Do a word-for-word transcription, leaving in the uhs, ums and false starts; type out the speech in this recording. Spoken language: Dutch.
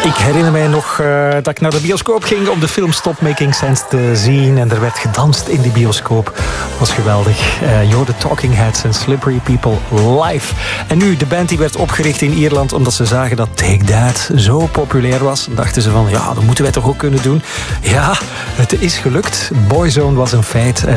Ik herinner mij nog uh, dat ik naar de bioscoop ging om de film Stop Making Sense te zien. En er werd gedanst in die bioscoop. Dat was geweldig. Uh, Yo, de Talking Heads en Slippery People live. En nu, de band die werd opgericht in Ierland omdat ze zagen dat Take That zo populair was. Dan dachten ze van, ja, dat moeten wij toch ook kunnen doen. Ja, het is gelukt. Boyzone was een feit. Uh,